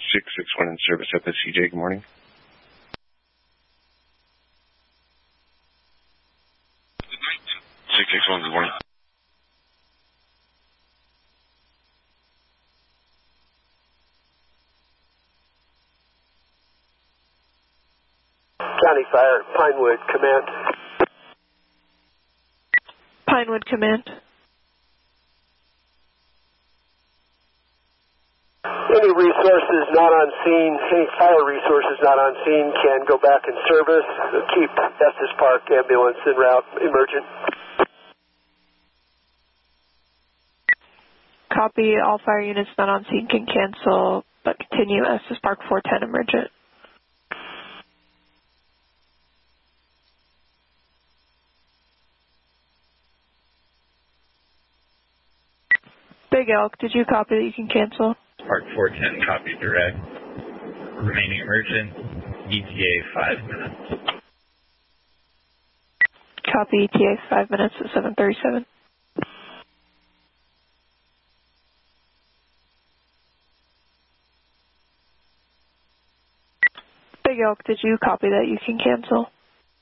661 in service, FSCJ, good morning. 661, good morning. County Fire, Pinewood, command. Pinewood, command. Any resources not on scene, any fire resources not on scene can go back in service. Keep Estes Park ambulance en route, emergent. Copy. All fire units not on scene can cancel, but continue Estes Park 410 emergent. Big Elk, did you copy that you can cancel? Park 410, copy direct. Remaining emergent, ETA 5 minutes. Copy, ETA 5 minutes at 7:37. Big Elk, did you copy that you can cancel?